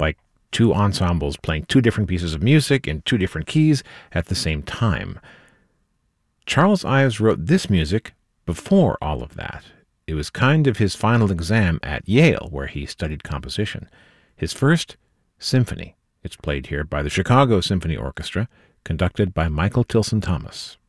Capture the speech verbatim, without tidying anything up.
like two ensembles playing two different pieces of music in two different keys at the same time. Charles Ives wrote this music before all of that. It was kind of his final exam at Yale, where he studied composition. His first symphony. It's played here by the Chicago Symphony Orchestra, conducted by Michael Tilson Thomas.